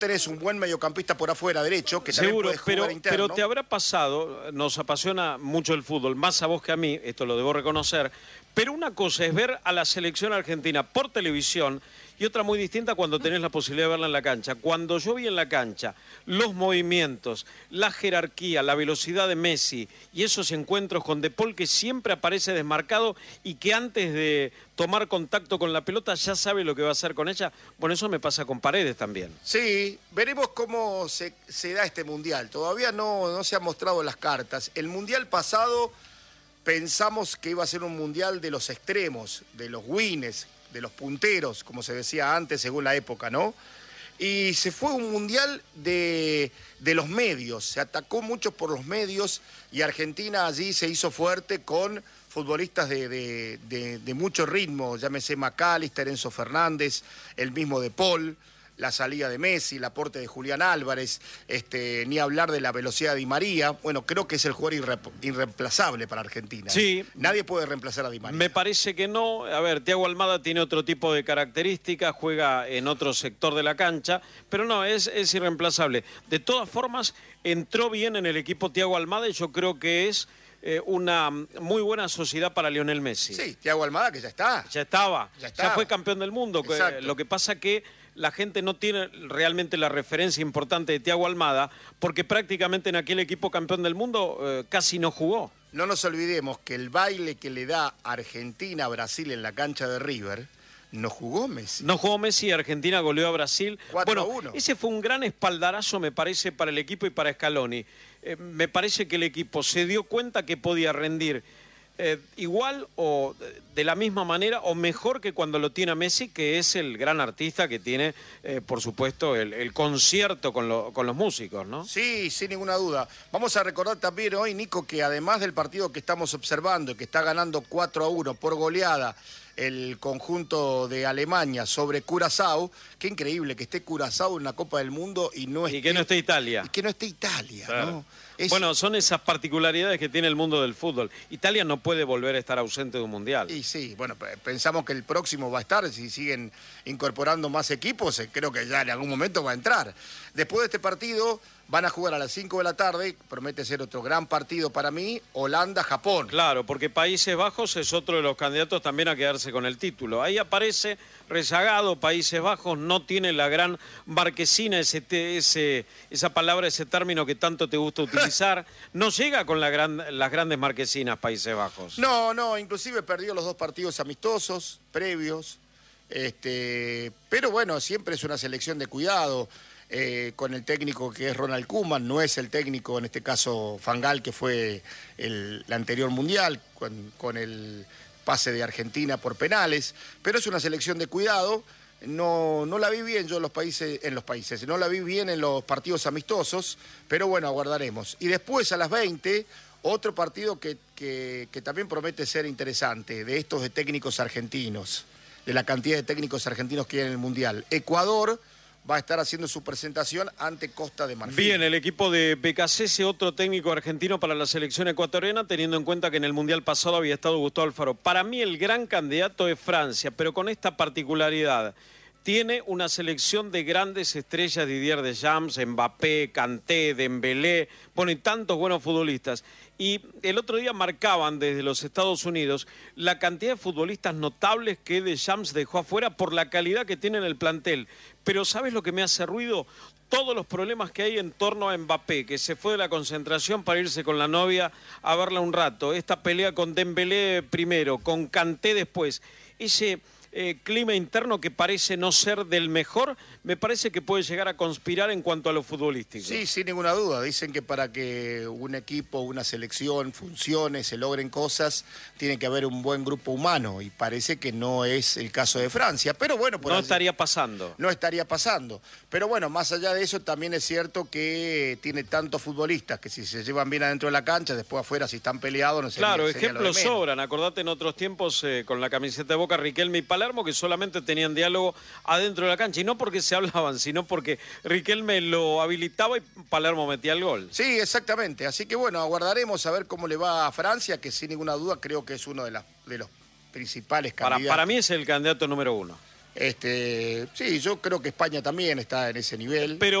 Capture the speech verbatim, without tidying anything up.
tenés un buen mediocampista por afuera derecho, que también seguro, puede jugar pero, interno. pero te habrá pasado, nos apasiona mucho el fútbol, más a vos que a mí, esto lo debo reconocer, pero una cosa es ver a la selección argentina por televisión y otra muy distinta cuando tenés la posibilidad de verla en la cancha. Cuando yo vi en la cancha los movimientos, la jerarquía, la velocidad de Messi y esos encuentros con De Paul que siempre aparece desmarcado y que antes de tomar contacto con la pelota ya sabe lo que va a hacer con ella, bueno, eso me pasa con Paredes también. Sí, veremos cómo se, se da este Mundial. Todavía no, no se han mostrado las cartas. El Mundial pasado pensamos que iba a ser un Mundial de los extremos, de los winners, de los punteros, como se decía antes, según la época, ¿no? Y se fue un Mundial de, de los medios. Se atacó mucho por los medios y Argentina allí se hizo fuerte con futbolistas de, de, de, de mucho ritmo, llámese McAllister, Enzo Fernández, el mismo De Paul, la salida de Messi, el aporte de Julián Álvarez, este, ni hablar de la velocidad de Di María. Bueno, creo que es el jugador irre, irreemplazable para Argentina. Sí. ¿eh? Nadie puede reemplazar a Di María. Me parece que no. A ver, Thiago Almada tiene otro tipo de características, juega en otro sector de la cancha, pero no, es, es irreemplazable. De todas formas, entró bien en el equipo Thiago Almada y yo creo que es Eh, una muy buena sociedad para Lionel Messi. Sí, Thiago Almada que ya está. Ya estaba, ya, estaba. ya fue campeón del mundo. Exacto. Lo que pasa que la gente no tiene realmente la referencia importante de Thiago Almada porque prácticamente en aquel equipo campeón del mundo eh, casi no jugó. No nos olvidemos que el baile que le da Argentina a Brasil en la cancha de River no jugó Messi. No jugó Messi y Argentina goleó a Brasil. cuatro a bueno, uno. Ese fue un gran espaldarazo, me parece, para el equipo y para Scaloni. Eh, me parece que el equipo se dio cuenta que podía rendir eh, igual o de la misma manera o mejor que cuando lo tiene Messi, que es el gran artista que tiene, eh, por supuesto, el, el concierto con, lo, con los músicos, ¿no? Sí, sin ninguna duda. Vamos a recordar también hoy, Nico, que además del partido que estamos observando, que está ganando cuatro a uno por goleada el conjunto de Alemania sobre Curazao, qué increíble que esté Curazao en la Copa del Mundo y no esté... Y que no esté Italia. Y que no esté Italia, claro. ¿no? Es... Bueno, son esas particularidades que tiene el mundo del fútbol. Italia no puede volver a estar ausente de un mundial. Y sí, bueno, pensamos que el próximo va a estar, si siguen incorporando más equipos, creo que ya en algún momento va a entrar. Después de este partido van a jugar a las cinco de la tarde, promete ser otro gran partido para mí, Holanda-Japón. Claro, porque Países Bajos es otro de los candidatos también a quedarse con el título. Ahí aparece rezagado, Países Bajos no tiene la gran marquesina, ese, ese, esa palabra, ese término que tanto te gusta utilizar. No llega con la gran, las grandes marquesinas Países Bajos. No, no, inclusive perdió los dos partidos amistosos, previos. Este, pero bueno, siempre es una selección de cuidado. Eh, con el técnico que es Ronald Koeman, no es el técnico, en este caso Fangal, que fue el, el anterior mundial, con, con el pase de Argentina por penales, pero es una selección de cuidado. No, no la vi bien yo en los países, en los países, no la vi bien en los partidos amistosos, pero bueno, aguardaremos. Y después a las veinte, otro partido que, que, que también promete ser interesante, de estos de técnicos argentinos, de la cantidad de técnicos argentinos que hay en el Mundial. Ecuador va a estar haciendo su presentación ante Costa de Marfil. Bien, el equipo de Becasese, otro técnico argentino para la selección ecuatoriana, teniendo en cuenta que en el Mundial pasado había estado Gustavo Alfaro. Para mí el gran candidato es Francia, pero con esta particularidad. Tiene una selección de grandes estrellas, Didier Deschamps, Mbappé, Kanté, Dembélé, bueno, y tantos buenos futbolistas. Y el otro día marcaban desde los Estados Unidos la cantidad de futbolistas notables que Deschamps dejó afuera por la calidad que tiene en el plantel. Pero ¿sabes lo que me hace ruido? Todos los problemas que hay en torno a Mbappé, que se fue de la concentración para irse con la novia a verla un rato. Esta pelea con Dembélé primero, con Kanté después. Ese... Eh, clima interno que parece no ser del mejor, me parece que puede llegar a conspirar en cuanto a lo futbolístico. Sí, sin ninguna duda. Dicen que para que un equipo, una selección funcione, se logren cosas, tiene que haber un buen grupo humano y parece que no es el caso de Francia. Pero bueno, por no allí, estaría pasando. No estaría pasando. Pero bueno, más allá de eso, también es cierto que tiene tantos futbolistas que si se llevan bien adentro de la cancha, después afuera, si están peleados, no sé. Claro, ejemplos sobran. Acordate en otros tiempos eh, con la camiseta de Boca, Riquelme y Palermo, que solamente tenían diálogo adentro de la cancha. Y no porque se hablaban, sino porque Riquelme lo habilitaba y Palermo metía el gol. Sí, exactamente. Así que bueno, aguardaremos a ver cómo le va a Francia, que sin ninguna duda creo que es uno de, la, de los principales Para, candidatos. para mí es el candidato número uno. Este, sí, yo creo que España también está en ese nivel. Pero